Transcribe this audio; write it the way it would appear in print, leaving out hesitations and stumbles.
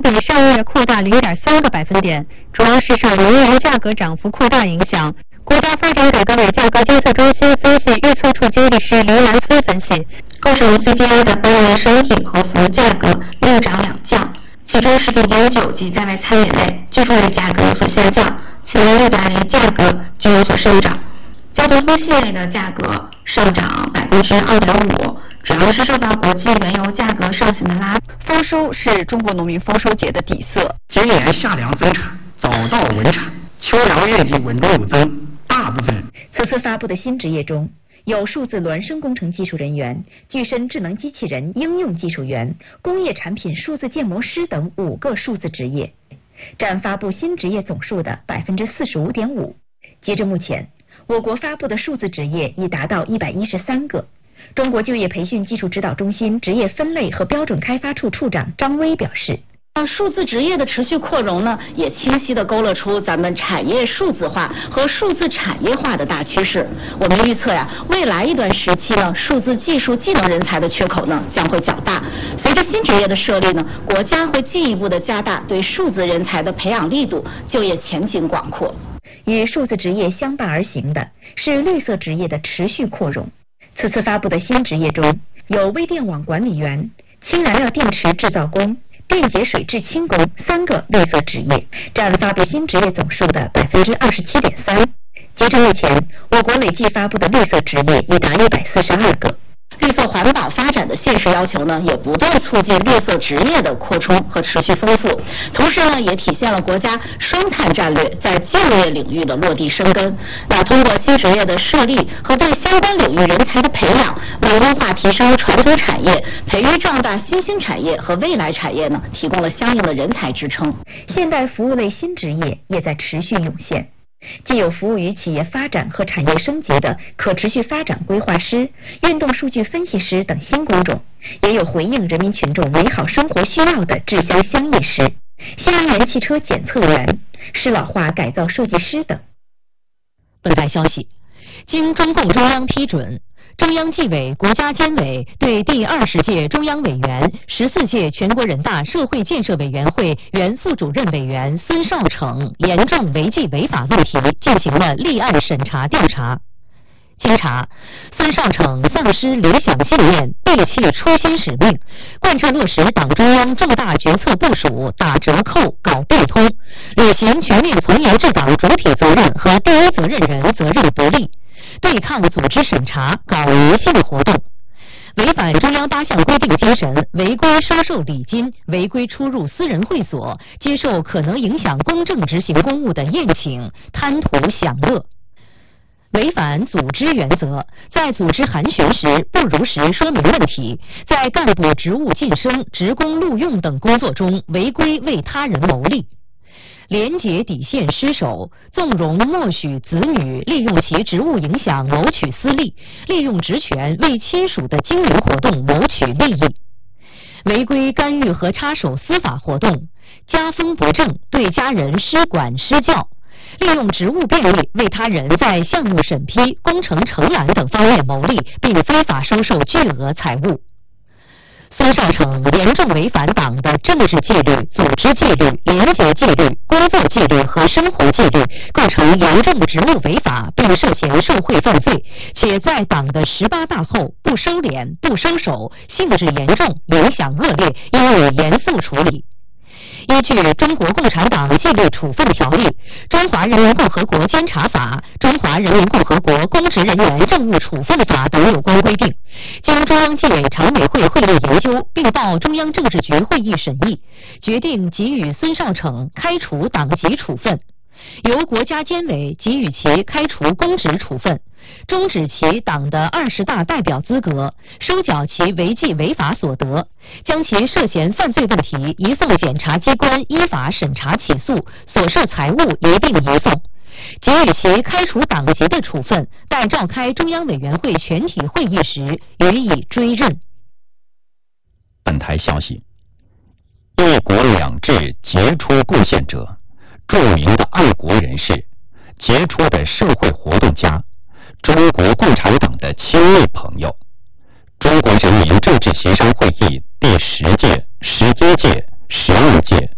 上月扩大0.3个百分点，主要是受能源价格涨幅扩大影响。国家发展改革委价格监测中心分析预测处经理师黎兰村分析，构成 CPI 的8月商品和服务价格6涨2降，其中食品饮酒及在外餐饮类、居住类价格有所下降，其他6大类价格均有所上涨。交通通信类的价格上涨2.5%，主要是受到国际原油价格上行的拉。 丰收是中国农民丰收节的底色。 今年夏粮增产，早稻稳产，秋粮业绩稳中有增，大部分。 此次发布的新职业中，有数字孪生工程技术人员、具身智能机器人应用技术员、工业产品数字建模师等5个数字职业，占发布新职业总数的45.5%。截至目前，我国发布的数字职业已达到113个。中国就业培训技术指导中心职业分类和标准开发处处长张威表示， 数字职业的持续扩容呢，也清晰地勾勒出咱们产业数字化和数字产业化的大趋势。我们预测呀，未来一段时期呢，数字技术技能人才的缺口呢将会较大。随着新职业的设立呢，国家会进一步的加大对数字人才的培养力度，就业前景广阔。 与数字职业相伴而行的是绿色职业的持续扩容。此次发布的新职业中，有微电网管理员、氢燃料电池制造工、电解水制氢工3个绿色职业，占发布新职业总数的27.3%。截至目前，我国累计发布的绿色职业已达142个。 绿色环保发展的现实要求呢，也不断促进绿色职业的扩充和持续丰富，同时呢，也体现了国家双碳战略在就业领域的落地生根。那通过新职业的设立和对相关领域人才的培养，为优化提升传统产业、培育壮大新兴产业和未来产业呢，提供了相应的人才支撑。 现代服务类新职业也在持续涌现。既有服务于企业发展和产业升级的可持续发展规划师、运动数据分析师等新工种，也有回应人民群众美好生活需要的制香香艺师、新能源汽车检测员、适老化改造设计师等。 本台消息，经中共中央批准，中央纪委国家监委对第20届中央委员、14届全国人大社会建设委员会原副主任委员孙少逞严重违纪违法问题进行了立案审查调查。经查，孙少逞丧失理想信念，背弃初心使命，贯彻落实党中央重大决策部署，打折扣、搞变通，履行全面从严治党主体责任和第一责任人责任不力，对抗组织审查，搞迷信活动，违反中央8项规定精神，违规收受礼金，违规出入私人会所，接受可能影响公正执行公务的宴请、贪图享乐。违反组织原则，在组织函询时不如实说明问题，在干部职务晋升、职工录用等工作中违规为他人谋利。廉洁底线失守，纵容默许子女利用其职务影响谋取私利，利用职权为亲属的经营活动谋取利益。违规干预和插手司法活动，家风不正，对家人施管施教，利用职务便利为他人在项目审批、工程承揽等方面谋利，并非法收受巨额财物。孙少逞严重违反党的政治纪律、组织纪律、廉洁纪律、工作纪律和生活纪律，构成严重职务违法，并涉嫌受贿犯罪，且在党的18大后不收敛、不收手，性质严重，影响恶劣，应予严肃处理。依据《中国共产党纪律处分条例》、《中华人民共和国监察法》、《中华人民共和国公职人员政务处分法》等有关规定，经中央纪委常委会会议研究，并报中央政治局会议审议，决定给予孙少逞开除党籍处分，由国家监委给予其开除公职处分，终止其党的20大代表资格，收缴其违纪违法所得，将其涉嫌犯罪问题移送检察机关依法审查起诉，所涉财物一并移送，给予其开除党籍的处分，待召开中央委员会全体会议时予以追认。 本台消息，一国两制杰出贡献者，著名的爱国人士，杰出的社会活动家，中国共产党的亲密朋友，中国人民政治协商会议第10届、11届、12届